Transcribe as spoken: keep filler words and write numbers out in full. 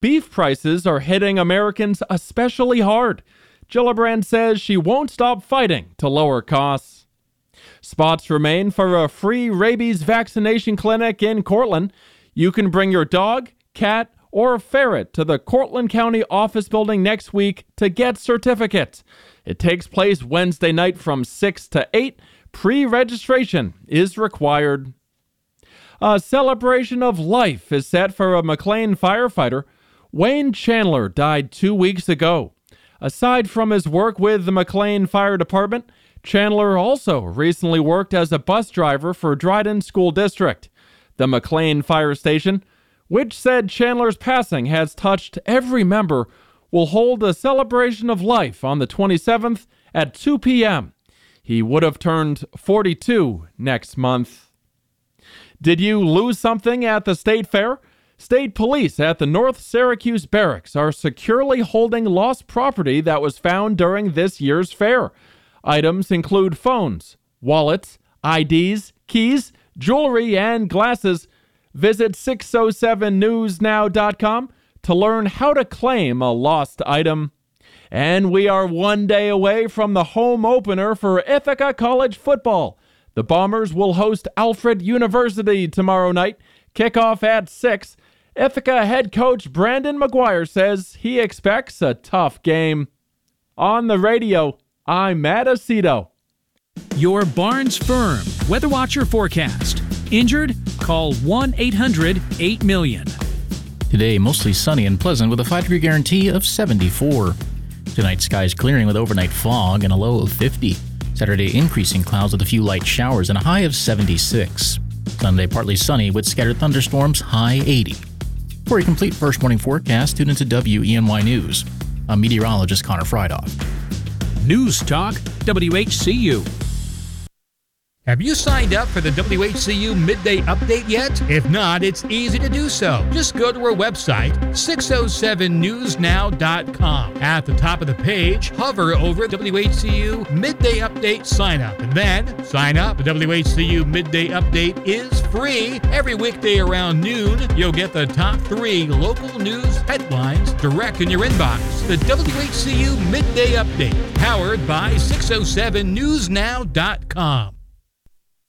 Beef prices are hitting Americans especially hard. Gillibrand says she won't stop fighting to lower costs. Spots remain for a free rabies vaccination clinic in Cortland. You can bring your dog, cat, or ferret to the Cortland County office building next week to get certificates. It takes place Wednesday night from six to eight. Pre-registration is required. A celebration of life is set for a McLean firefighter. Wayne Chandler died two weeks ago. Aside from his work with the McLean Fire Department, Chandler also recently worked as a bus driver for Dryden School District. The McLean Fire Station, which said Chandler's passing has touched every member, will hold a celebration of life on the twenty-seventh at two p.m. He would have turned forty-two next month. Did you lose something at the state fair? State police at the North Syracuse Barracks are securely holding lost property that was found during this year's fair. Items include phones, wallets, I Ds, keys, jewelry, and glasses. Visit six oh seven news now dot com to learn how to claim a lost item. And we are one day away from the home opener for Ithaca College football. The Bombers will host Alfred University tomorrow night. Kickoff at six. Ithaca head coach Brandon McGuire says he expects a tough game. On the radio, I'm Matt Aceto. Your Barnes Firm Weather Watcher forecast. Injured? Call one eight hundred eight million. Today, mostly sunny and pleasant with a five degree guarantee of seventy-four. Tonight, skies clearing with overnight fog and a low of fifty. Saturday, increasing clouds with a few light showers and a high of seventy-six. Sunday, partly sunny with scattered thunderstorms, high eighty. For a complete first morning forecast, tune into W E N Y News. I'm meteorologist Connor Frydhoff. News Talk, W H C U. Have you signed up for the W H C U Midday Update yet? If not, it's easy to do so. Just go to our website, six oh seven news now dot com. At the top of the page, hover over W H C U Midday Update Sign Up, and then sign up. The W H C U Midday Update is free. Every weekday around noon, you'll get the top three local news headlines direct in your inbox. The W H C U Midday Update, powered by six oh seven news now dot com.